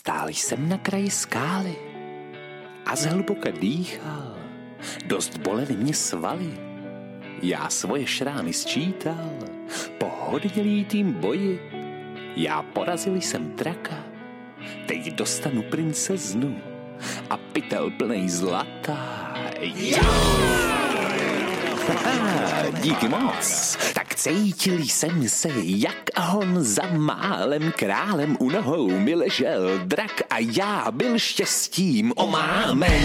Stál jsem na kraji skály a zhluboka dýchal. Dost bolely mě svaly. Já svoje šrány sčítal. Po hodně lítým boji já porazil jsem draka. Teď dostanu princeznu a pytel plnej zlata. Díky moc. Tak cítil jsem se, jak on za málem králem u nohou mi ležel drak a já byl štěstím omámen.